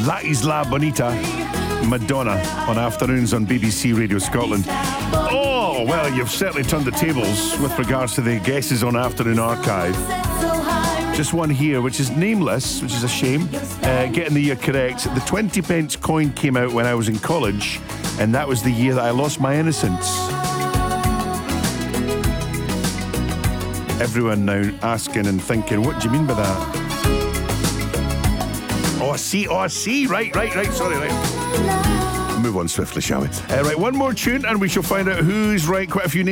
La Isla Bonita, Madonna, on afternoons on BBC Radio Scotland. Oh, well, you've certainly turned the tables with regards to the guesses on Afternoon Archive. Just one here, which is nameless, which is a shame. Getting the year correct. The 20 pence coin came out when I was in college, and that was the year that I lost my innocence. Everyone now asking and thinking, what do you mean by that? Oh, I see. Right. Sorry, right. Move on swiftly, shall we? Right, one more tune and we shall find out who's right. Quite a few names